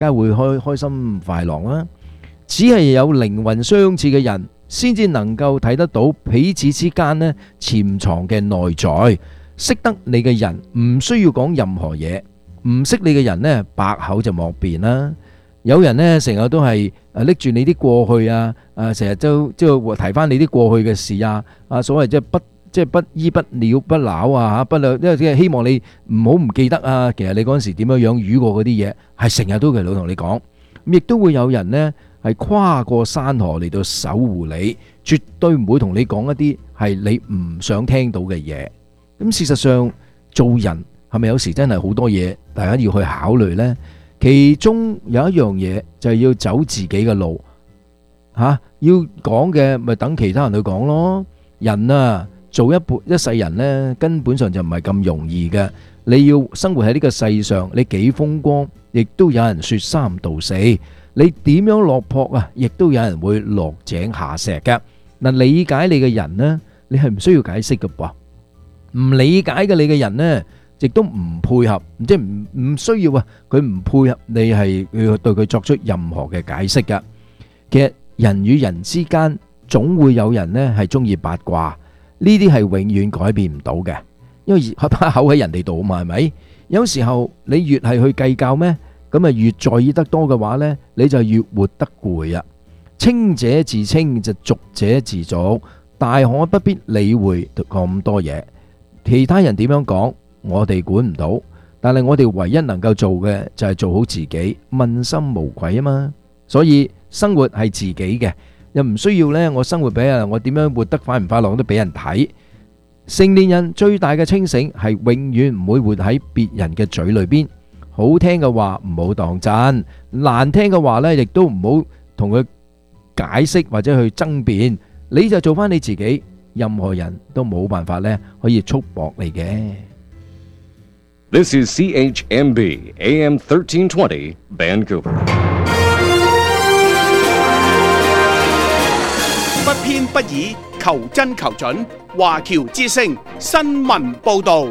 家會開心快樂啦。只係有靈魂相似嘅人，先至能夠睇得到彼此之間呢潛藏嘅內在。識得你嘅人唔需要講任何嘢，唔識你嘅人呢，百口就莫辯啦。有人呢成日都係拎住你啲過去啊，成日都提翻你啲過去嘅事啊，所謂即係不依不了不撓啊，不了，因為希望你唔記得啊。其實你嗰陣時點樣遇過嗰啲嘢，係成日都佢老同你講。咁亦都會有人呢係跨過山河嚟到守護你，絕對唔會同你講一啲係你唔想聽到嘅嘢。咁事實上，做人係咪有時真係好多嘢大家要去考慮呢？其中有一樣嘢就係要走自己嘅路，要講嘅咪等其他人去講咯。人啊，做一世人呢，根本上就唔係咁容易嘅。你要生活喺呢個世上，你幾風光，亦都有人說三道四。你點樣落魄啊，亦都有人會落井下石嘅。嗱，理解你嘅人呢，你係唔需要解釋嘅噃。唔理解嘅你嘅人呢，亦都唔配合，即係唔需要啊。佢唔配合你係要對佢作出任何嘅解釋噶。其實人與人之間總會有人呢係中意八卦，呢啲係永遠改變唔到嘅，因為把口喺人哋度啊嘛，係咪？有時候你越係去計較咩，咁啊越在意得多嘅話呢，你就越活得攰啊。清者自清，就濁者自濁，大可不必理會咁多嘢。其他人點樣講，我哋管唔到，但係我哋唯一能夠做嘅就係做好自己，問心無愧啊嘛。所以生活係自己嘅，又唔需要呢，我生活俾人，我點樣活得快唔快樂都俾人睇。成年人最大嘅清醒係永遠唔會活喺別人嘅嘴裏邊。好聽嘅話唔好當真，難聽嘅話呢亦都唔好同佢解釋或者去爭辯，你就做翻你自己。任何人都冇辦法呢可以束縛你嘅。 This is CHMB AM 1320 Vancouver。 不偏不倚，求真求準。華僑之聲新聞報導。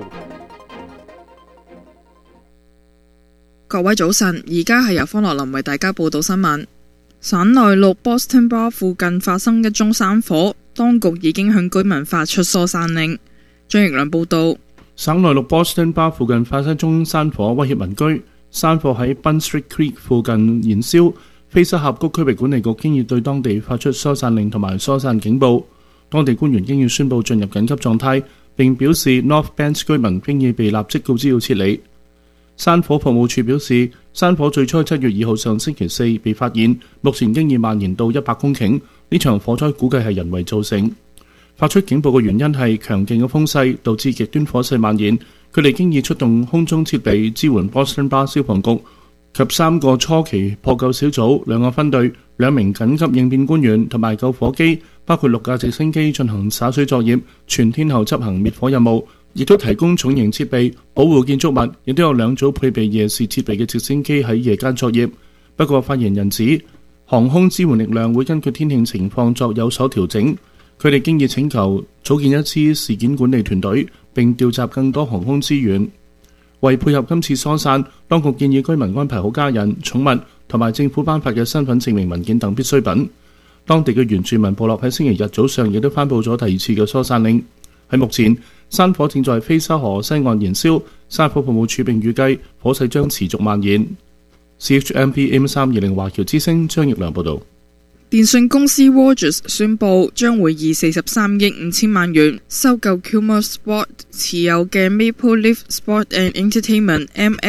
各位早晨，而家係由方樂林為大家報道新聞。省內陸 Boston Bar 附近發生一宗山火，當局已經向居民發出疏散令。張奕良報道。 省內陸 Boston Bar 附近發生一宗山火，威脅民居。山火喺 Bun Street Creek 附近燃燒，菲沙峽谷區域管理局經已對當地發出疏散令同埋疏散警報。當地官員經已宣布進入緊急狀態，並表示 North Banks 居民經已被立即告知要撤離。山火服務處表示，山火最初7月2號上星期四被發現，目前經已蔓延到100公頃。呢場火災估計係人為造成。發出警報嘅原因係強勁嘅風勢導致極端火勢蔓延。佢哋經已出動空中設備支援 Boston Bar 消防局及3個初期破救小組、2個分隊、2名緊急應變官員同埋救火機，包括6架直升機進行灑水作業，全天候執行滅火任務。亦都提供重型設備保護建築物，亦都有2組配備夜視設備嘅直升機喺夜間作業。不過發言人指，航空支援力量會根據天氣情況作有所調整。佢哋經已請求組建一支事件管理團隊，並調集更多航空資源。為配合今次疏散，當局建議居民安排好家人、寵物同埋政府頒發嘅身份證明文件等必需品。當地嘅原住民部落喺星期日早上亦都頒布咗第2次嘅疏散令。喺目前，山火正在菲沙河西岸燃燒，山火服務處並預計火勢將持續蔓延。CHMP AM320 華僑之聲張奕良報導。 電訊公司 Rogers 宣布將會以43億5千萬元收購 Kilmer Sport 持有嘅 Maple Leaf Sport and Entertainment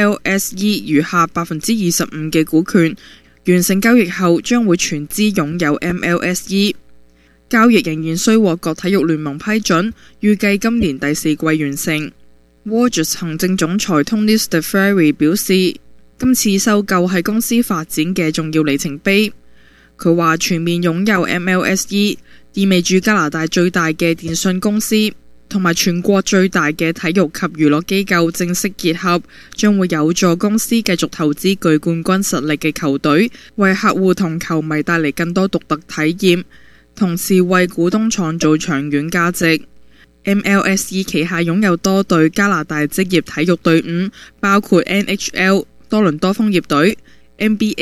MLSE 餘下25%嘅股權。完成交易後，將會全資擁有 MLSE。交易仍然需獲各體育聯盟批准，預計今年第4季完成。Rogers 行政總裁 Tony Staffieri 表示，今次收購係公司發展嘅重要里程碑。佢話全面擁有 MLSE 意味住加拿大最大嘅電訊公司同埋全國最大嘅體育及娛樂機構正式結合，將會有助公司繼續投資具冠軍實力嘅球隊，為客戶同球迷帶嚟更多獨特體驗，同時為股東創造長遠價值。MLSE 旗下擁有多隊加拿大職業體育隊伍，包括 NHL 多倫多楓葉隊、 NBA